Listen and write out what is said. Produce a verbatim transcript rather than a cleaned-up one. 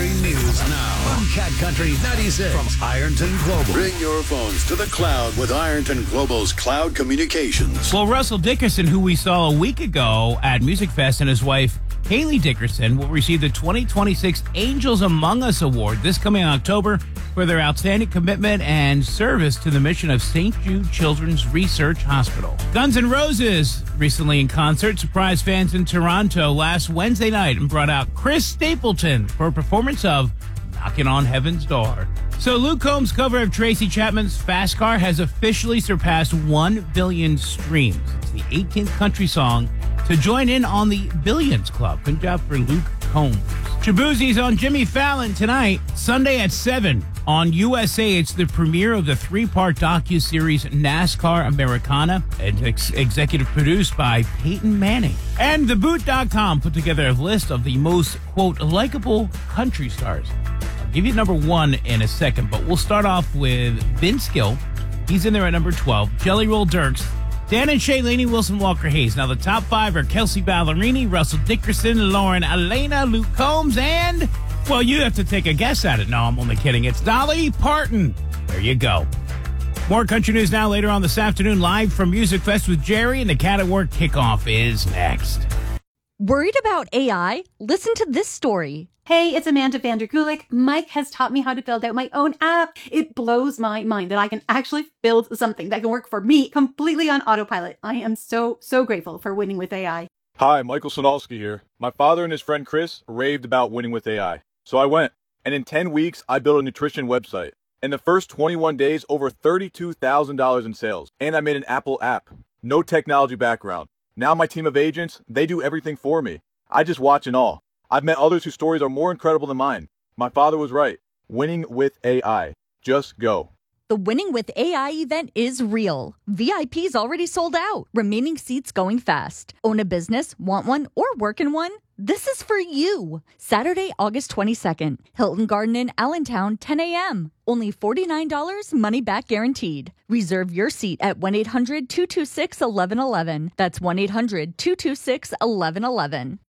Country News now on Cat Country ninety-six from Ironton Global. Bring your phones to the cloud with Ironton Global's Cloud Communications. Well, Russell Dickerson, who we saw a week ago at Music Fest, and his wife, Haley Dickerson, will receive the twenty twenty-six Angels Among Us Award this coming October for their outstanding commitment and service to the mission of Saint Jude Children's Research Hospital. Guns N' Roses recently in concert surprised fans in Toronto last Wednesday night and brought out Chris Stapleton for a performance of Knocking on Heaven's Door. So Luke Combs' cover of Tracy Chapman's Fast Car has officially surpassed one billion streams. It's the eighteenth country song to join in on the Billions Club. Good job for Luke Combs. Shaboozie's on Jimmy Fallon tonight, Sunday at seven. On U S A, it's the premiere of the three-part docuseries NASCAR Americana, and ex- executive produced by Peyton Manning. And The Boot dot com put together a list of the most, quote, likable country stars. I'll give you number one in a second, but we'll start off with Vince Gill. He's in there at number twelve. Jelly Roll Dirks, Dan and Shay Laney, Wilson Walker Hayes. Now the top five are Kelsey Ballerini, Russell Dickerson, Lauren Elena, Luke Combs, and, well, you have to take a guess at it. No, I'm only kidding. It's Dolly Parton. There you go. More country news now later on this afternoon, live from Music Fest with Jerry, and the Cat at Work kickoff is next. Worried about A I? Listen to this story. Hey, it's Amanda Vandergulik. Mike has taught me how to build out my own app. It blows my mind that I can actually build something that can work for me completely on autopilot. I am so, so grateful for winning with A I. Hi, Michael Sonalski here. My father and his friend Chris raved about winning with A I. So I went. And in ten weeks, I built a nutrition website. In the first twenty-one days, over thirty-two thousand dollars in sales. And I made an Apple app. No technology background. Now my team of agents, they do everything for me. I just watch and all. I've met others whose stories are more incredible than mine. My father was right. Winning with A I. Just go. The Winning with A I event is real. V I P's already sold out. Remaining seats going fast. Own a business, want one, or work in one? This is for you. Saturday, August twenty-second. Hilton Garden in Allentown, ten a.m. Only forty-nine dollars, money back guaranteed. Reserve your seat at one eight hundred two two six one one one one. That's one eight hundred two two six one one one one.